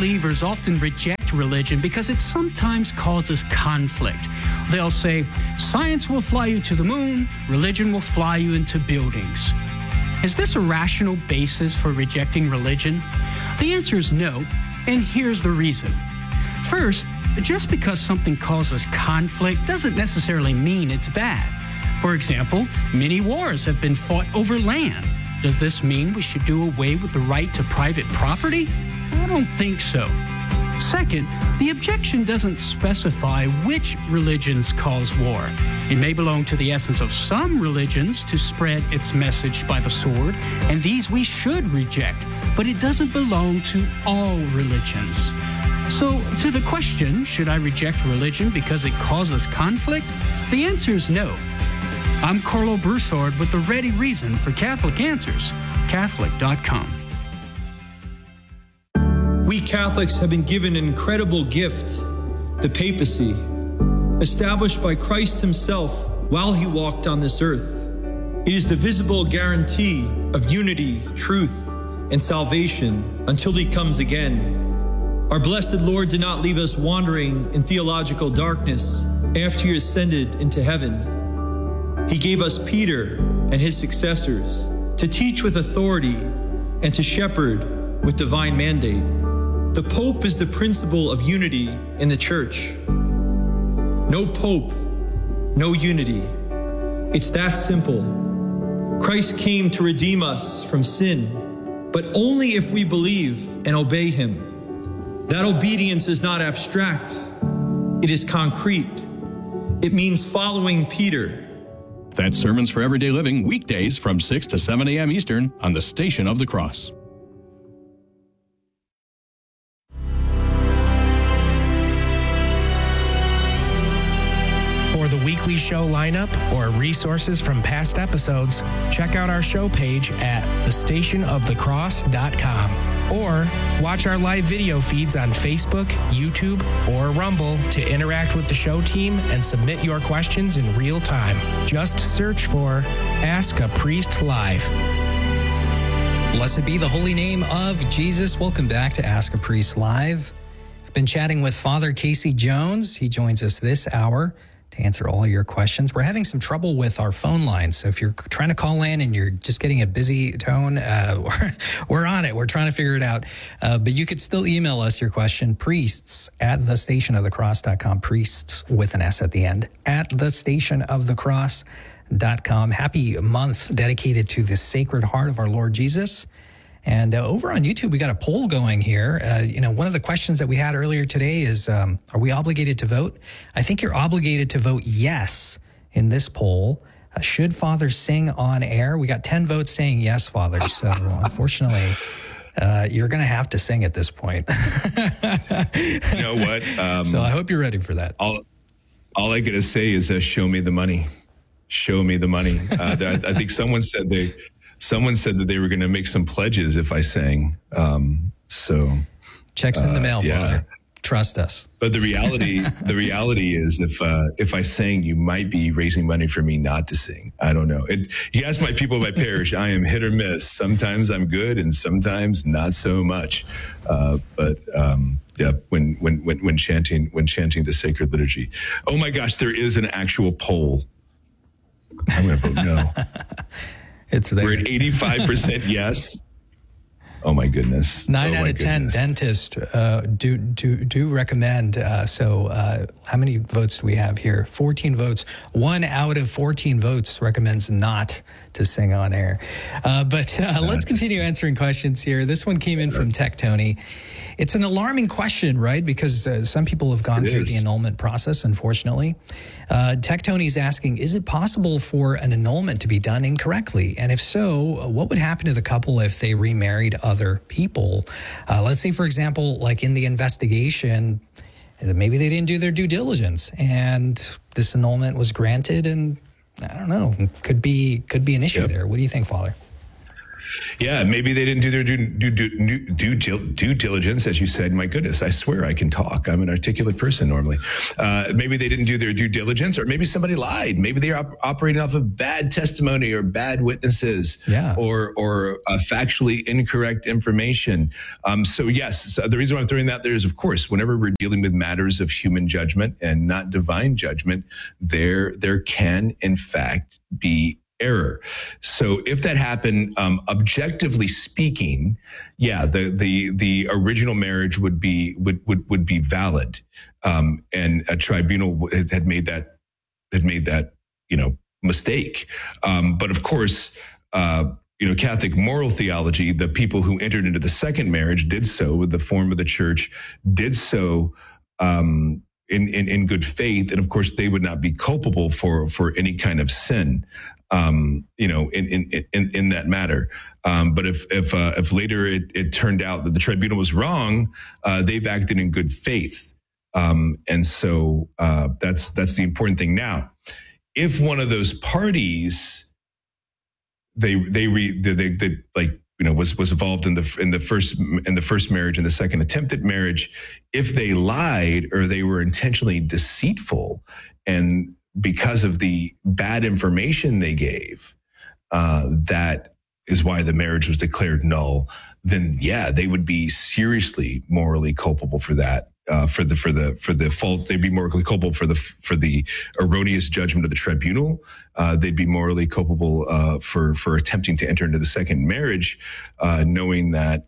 Unbelievers often reject religion because it sometimes causes conflict. They'll say, science will fly you to the moon, religion will fly you into buildings. Is this a rational basis for rejecting religion? The answer is no, and here's the reason. First, just because something causes conflict doesn't necessarily mean it's bad. For example, many wars have been fought over land. Does this mean we should do away with the right to private property? I don't think so. Second, the objection doesn't specify which religions cause war. It may belong to the essence of some religions to spread its message by the sword, and these we should reject, but it doesn't belong to all religions. So, to the question, should I reject religion because it causes conflict? The answer is no. I'm Carlo Broussard with the ready reason for Catholic Answers, Catholic.com. We Catholics have been given an incredible gift, the papacy, established by Christ himself while he walked on this earth. It is the visible guarantee of unity, truth, and salvation until he comes again. Our blessed Lord did not leave us wandering in theological darkness after he ascended into heaven. He gave us Peter and his successors to teach with authority and to shepherd with divine mandate. The Pope is the principle of unity in the Church. No Pope, no unity. It's that simple. Christ came to redeem us from sin, but only if we believe and obey him. That obedience is not abstract. It is concrete. It means following Peter. That's Sermons for Everyday Living, weekdays from 6 to 7 a.m. Eastern on the Station of the Cross. For the weekly show lineup or resources from past episodes, check out our show page at thestationofthecross.com or watch our live video feeds on Facebook, YouTube, or Rumble to interact with the show team and submit your questions in real time. Just search for Ask a Priest Live. Blessed be the holy name of Jesus. Welcome back to Ask a Priest Live. I've been chatting with Father Casey Jones. He joins us this hour to answer all your questions. We're having some trouble with our phone lines, so if you're trying to call in and you're just getting a busy tone, we're on it. We're trying to figure it out. But you could still email us your question, priests@thestationofthecross.com, priests with an S at the end, @thestationofthecross.com. Happy month dedicated to the Sacred Heart of our Lord Jesus. And over on YouTube, we got a poll going here. One of the questions that we had earlier today is, are we obligated to vote? I think you're obligated to vote yes in this poll. Should Father sing on air? We got 10 votes saying yes, Father. So unfortunately, you're going to have to sing at this point. You know what? So I hope you're ready for that. All I got to say is show me the money. Show me the money. I think someone said that they were going to make some pledges if I sang. So checks in the mail, yeah. Father. Trust us. But the reality is, if I sang, you might be raising money for me not to sing. I don't know. You ask my people of my parish, I am hit or miss. Sometimes I'm good, and sometimes not so much. Yeah, when chanting the sacred liturgy. Oh my gosh, there is an actual poll. I'm going to vote no. It's there. We're at 85% yes. Oh my goodness. 9 out of 10 dentists do recommend. So how many votes do we have here? 14 votes. 1 out of 14 votes recommends not to sing on air. But let's continue answering questions here. This one came in from Tech Tony. It's an alarming question, right? Because some people have gone through the annulment process, unfortunately. Tech Tony's asking, is it possible for an annulment to be done incorrectly? And if so, what would happen to the couple if they remarried other people? Let's say, for example, like in the investigation, maybe they didn't do their due diligence and this annulment was granted, and I don't know, could be an issue there. What do you think, Father? Yeah, maybe they didn't do their due diligence, as you said. My goodness, I swear I can talk. I'm an articulate person normally. Maybe they didn't do their due diligence, or maybe somebody lied. Maybe they're operating off of bad testimony or bad witnesses, or factually incorrect information. So yes, the reason why I'm throwing that there is, of course, whenever we're dealing with matters of human judgment and not divine judgment, there can in fact be error. So if that happened, objectively speaking, the original marriage would be valid, and a tribunal had made that mistake. But of course, Catholic moral theology, the people who entered into the second marriage did so with the form of the church, did so in good faith, and of course they would not be culpable for any kind of sin. In that matter. But if later it turned out that the tribunal was wrong, they've acted in good faith. And so that's the important thing. Now, if one of those parties, was involved in the first marriage and the second attempt at marriage, if they lied or they were intentionally deceitful, and because of the bad information they gave, that is why the marriage was declared null, then they would be seriously morally culpable for that. For the fault, they'd be morally culpable for the erroneous judgment of the tribunal. They'd be morally culpable for attempting to enter into the second marriage, knowing that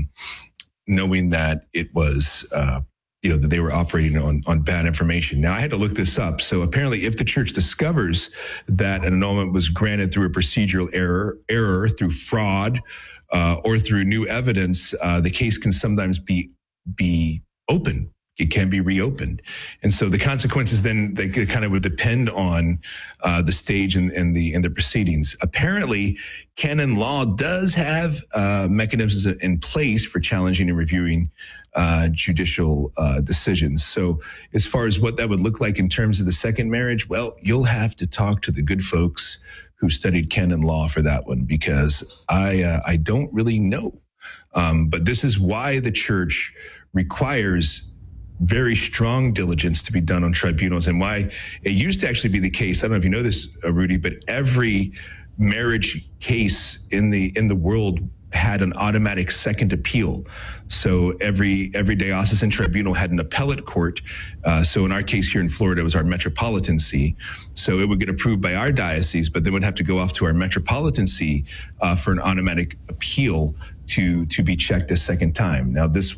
it was that they were operating on bad information. Now, I had to look this up. So apparently, if the church discovers that an annulment was granted through a procedural error through fraud, or through new evidence, the case can sometimes be open. It can be reopened. And so the consequences then, they kind of would depend on the stage and the proceedings. Apparently, canon law does have mechanisms in place for challenging and reviewing judicial decisions. So as far as what that would look like in terms of the second marriage, well, you'll have to talk to the good folks who studied canon law for that one, because I don't really know. But this is why the church requires very strong diligence to be done on tribunals, and why it used to actually be the case. I don't know if you know this, Rudy, but every marriage case in the world had an automatic second appeal. So every diocesan tribunal had an appellate court. So in our case here in Florida, it was our metropolitan see. So it would get approved by our diocese, but then would have to go off to our metropolitan see for an automatic appeal to be checked a second time. Now, this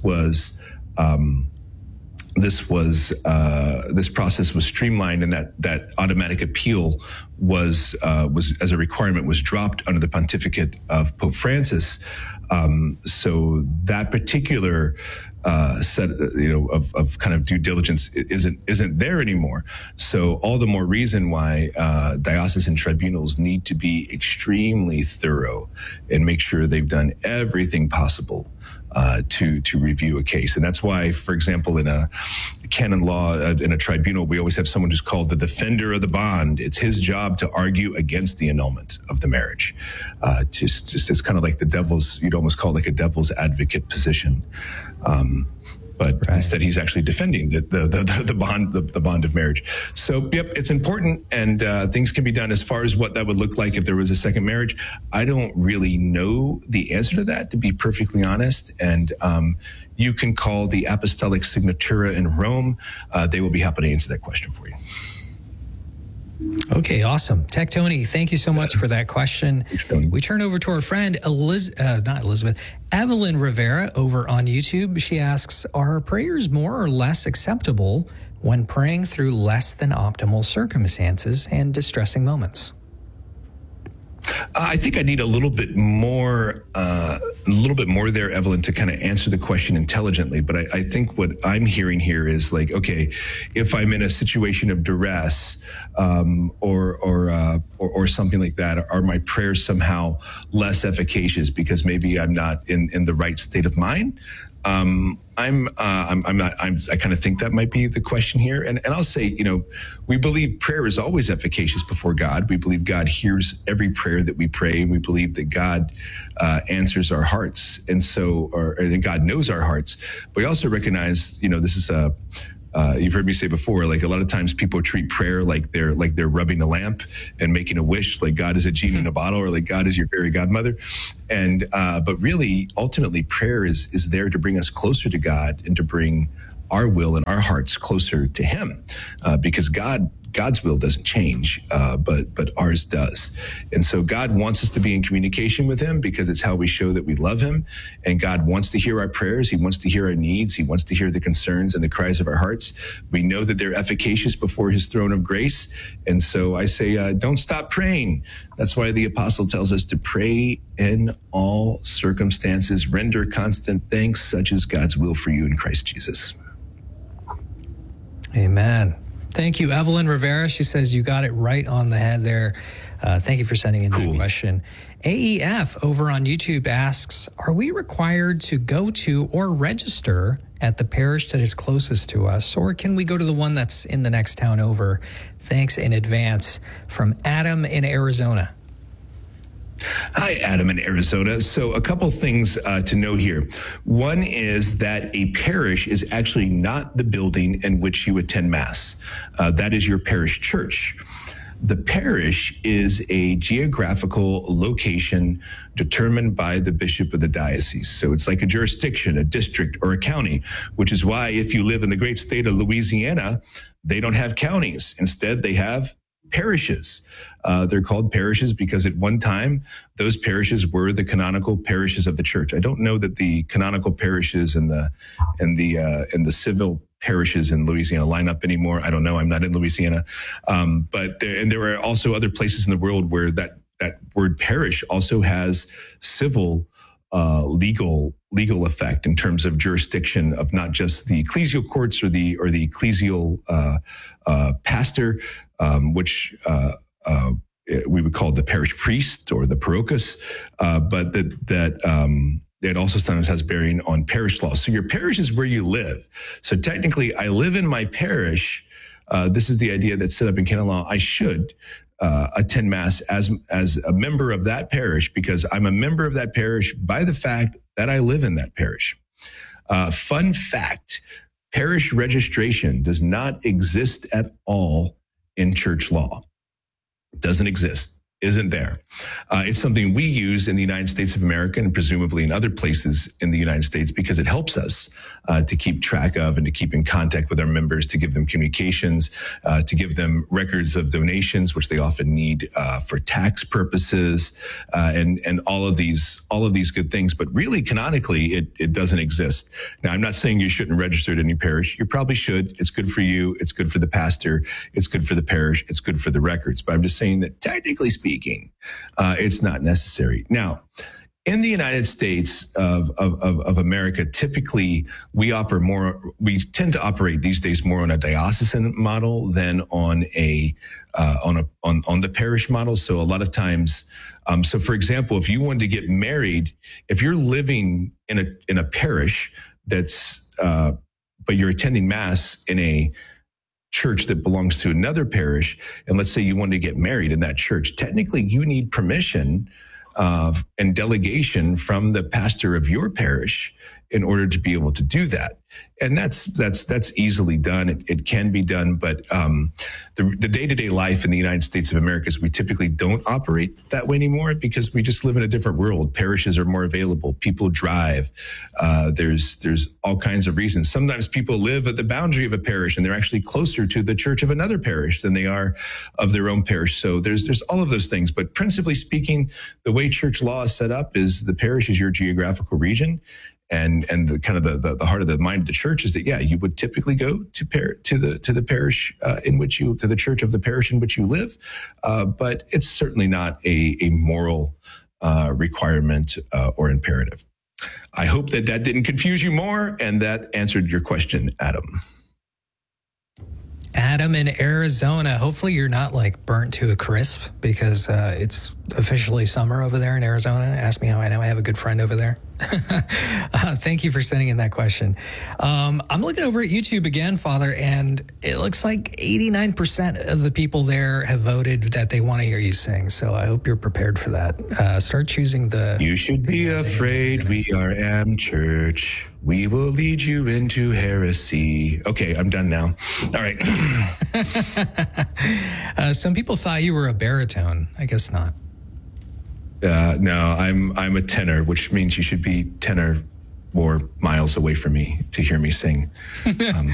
process was streamlined, and that automatic appeal was as a requirement was dropped under the pontificate of Pope Francis. So that particular set of kind of due diligence isn't there anymore. So all the more reason why diocesan tribunals need to be extremely thorough and make sure they've done everything possible to review a case. And that's why, for example, in a canon law, in a tribunal, we always have someone who's called the defender of the bond. It's his job to argue against the annulment of the marriage. Just it's kind of like the devil's, you'd almost call it like a devil's advocate position. But instead, he's actually defending the bond of marriage. So, yep, it's important, and things can be done. As far as what that would look like if there was a second marriage, I don't really know the answer to that, to be perfectly honest. And you can call the Apostolic Signatura in Rome. They will be happy to answer that question for you. Okay, awesome. Tech Tony, thank you so much for that question. Thanks, Tony. We turn over to our friend Evelyn Rivera over on YouTube. She asks, are prayers more or less acceptable when praying through less than optimal circumstances and distressing moments? I think I need a little bit more there, Evelyn, to kind of answer the question intelligently. But I think what I'm hearing here is like, okay, if I'm in a situation of duress, or something like that, are my prayers somehow less efficacious because maybe I'm not in the right state of mind? I kind of think that might be the question here. And I'll say, we believe prayer is always efficacious before God. We believe God hears every prayer that we pray. We believe that God answers our hearts. And God knows our hearts. But we also recognize, this is you've heard me say before, like a lot of times people treat prayer like they're rubbing a lamp and making a wish, like God is a genie in a bottle, or like God is your fairy godmother. And but really, ultimately, prayer is there to bring us closer to God and to bring our will and our hearts closer to Him, because God's will doesn't change, but ours does. And so God wants us to be in communication with Him because it's how we show that we love Him. And God wants to hear our prayers. He wants to hear our needs. He wants to hear the concerns and the cries of our hearts. We know that they're efficacious before His throne of grace. And so I say, don't stop praying. That's why the apostle tells us to pray in all circumstances, render constant thanks, such as God's will for you in Christ Jesus. Amen. Thank you, Evelyn Rivera. She says you got it right on the head there. Thank you for sending in that question. AEF over on YouTube asks, are we required to go to or register at the parish that is closest to us, or can we go to the one that's in the next town over? Thanks in advance. From Adam in Arizona. Hi, Adam in Arizona. So a couple things to know here. One is that a parish is actually not the building in which you attend Mass. That is your parish church. The parish is a geographical location determined by the bishop of the diocese. So it's like a jurisdiction, a district, or a county, which is why if you live in the great state of Louisiana, they don't have counties. Instead, they have parishes. They're called parishes because at one time, those parishes were the canonical parishes of the church. I don't know that the canonical parishes and the civil parishes in Louisiana line up anymore. I don't know. I'm not in Louisiana. But there are also other places in the world where that word parish also has civil legal effect in terms of jurisdiction of not just the ecclesial courts or the ecclesial pastor, which we would call the parish priest or the parochus, but that it also sometimes has bearing on parish law. So your parish is where you live. So technically, I live in my parish. This is the idea that's set up in canon law. I should attend Mass as a member of that parish because I'm a member of that parish by the fact that I live in that parish. Fun fact, parish registration does not exist at all in church law. It doesn't exist. Isn't there. It's something we use in the United States of America and presumably in other places in the United States because it helps us to keep track of and to keep in contact with our members, to give them communications, to give them records of donations, which they often need for tax purposes, and all of these good things. But really, canonically, it doesn't exist. Now, I'm not saying you shouldn't register at any parish. You probably should. It's good for you. It's good for the pastor. It's good for the parish. It's good for the records. But I'm just saying that technically speaking, it's not necessary. Now, in the United States of America, typically we tend to operate these days more on a diocesan model than on the parish model. So a lot of times, so for example, if you wanted to get married, if you're living in a parish that's but you're attending Mass in a church that belongs to another parish, and let's say you wanted to get married in that church, technically you need permission and delegation from the pastor of your parish in order to be able to do that. And that's easily done. It can be done, but the day-to-day life in the United States of America is we typically don't operate that way anymore because we just live in a different world. Parishes are more available. People drive. There's all kinds of reasons. Sometimes people live at the boundary of a parish and they're actually closer to the church of another parish than they are of their own parish. So there's all of those things. But principally speaking, the way church law is set up is the parish is your geographical region. And the kind of the heart of the mind of the church is that, yeah, you would typically go to the parish to the church of the parish in which you live. But it's certainly not a moral requirement or imperative. I hope that didn't confuse you more and that answered your question, Adam. Adam in Arizona. Hopefully you're not like burnt to a crisp because it's officially summer over there in Arizona. Ask me how I know. I have a good friend over there. Thank you for sending in that question. I'm looking over at YouTube again, Father, and it looks like 89% of the people there have voted that they want to hear you sing. So I hope you're prepared for that. Start choosing the... You should be afraid. We are Am Church. We will lead you into heresy. Okay, I'm done now. All right. Some people thought you were a baritone. I guess not. No, I'm a tenor, which means you should be 10 or more miles away from me to hear me sing. Yeah.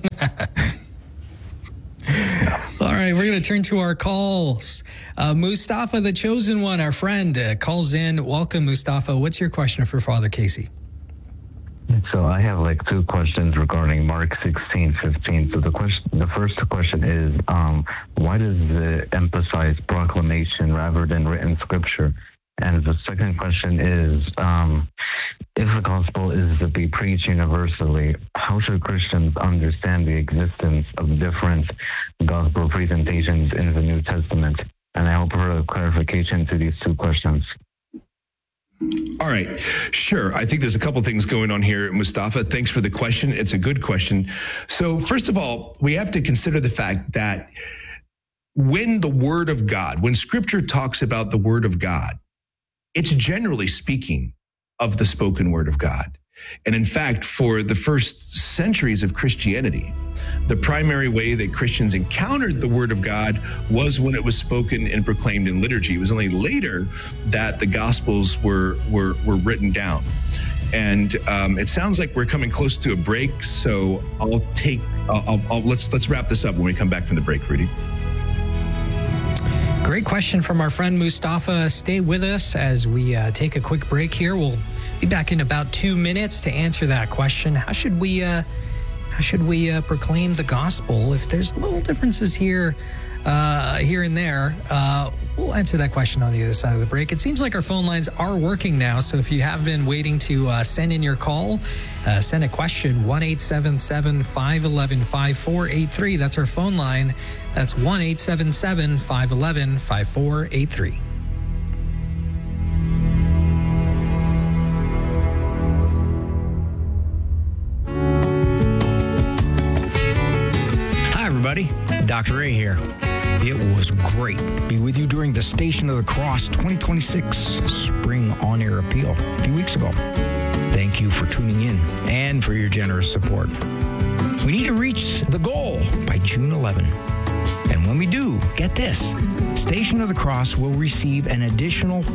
All right, we're going to turn to our calls. Mustafa, the chosen one, our friend, calls in. Welcome, Mustafa. What's your question for Father Casey? So I have like two questions regarding Mark 16:15. So the first question is, why does it emphasize proclamation rather than written scripture? And the second question is, if the gospel is to be preached universally, how should Christians understand the existence of different gospel presentations in the New Testament? And I hope for a clarification to these two questions. All right. Sure. I think there's a couple things going on here, Mustafa. Thanks for the question. It's a good question. So first of all, we have to consider the fact that when the Word of God, when Scripture talks about the Word of God, it's generally speaking of the spoken Word of God. And in fact, for the first centuries of Christianity, the primary way that Christians encountered the Word of God was when it was spoken and proclaimed in liturgy. It was only later that the Gospels were written down. And it sounds like we're coming close to a break, so let's wrap this up when we come back from the break, Rudy. Great question from our friend Mustafa. Stay with us as we take a quick break here. We'll be back in about 2 minutes to answer that question. How should we proclaim the gospel? If there's little differences here and there, we'll answer that question on the other side of the break. It seems like our phone lines are working now, so if you have been waiting to send in your call, send a question, 1-877-511-5483. That's our phone line. That's 1-877-511-5483. Dr. A here. It was great to be with you during the Station of the Cross 2026 Spring On-Air Appeal a few weeks ago. Thank you for tuning in and for your generous support. We need to reach the goal by June 11. And when we do, get this, Station of the Cross will receive an additional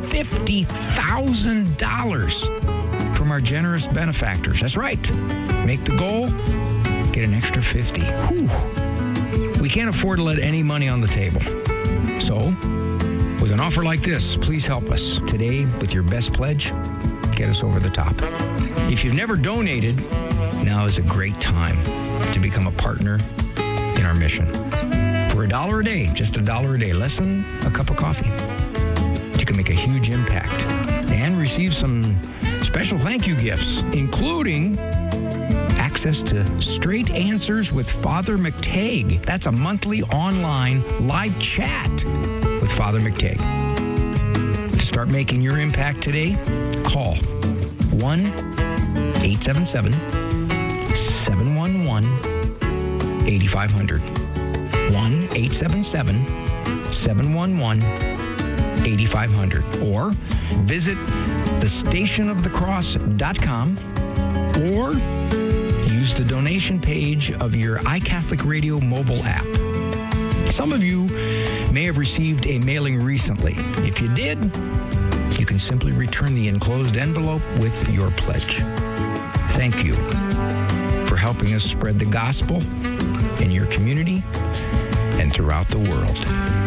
$50,000 from our generous benefactors. That's right. Make the goal, get an extra 50. Whew. We can't afford to let any money on the table. So, with an offer like this, please help us today with your best pledge. Get us over the top. If you've never donated, now is a great time to become a partner in our mission. For $1 a day, just $1 a day, less than a cup of coffee, you can make a huge impact and receive some special thank you gifts, including access to Straight Answers with Father McTagg. That's a monthly online live chat with Father McTagg. To start making your impact today, call 1-877-711-8500. 1-877-711-8500. Or visit thestationofthecross.com or use the donation page of your iCatholic Radio mobile app. Some of you may have received a mailing recently. If you did, you can simply return the enclosed envelope with your pledge. Thank you for helping us spread the gospel in your community and throughout the world.